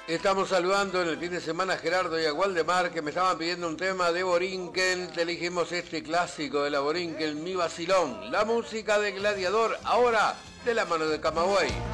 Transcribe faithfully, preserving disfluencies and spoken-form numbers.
Estamos saludando en el fin de semana a Gerardo y a Waldemar, que me estaban pidiendo un tema de Borinquen. Te elegimos este clásico de la Borinquen, Mi Vacilón. La música de Gladiador, ahora de la mano de Camagüey.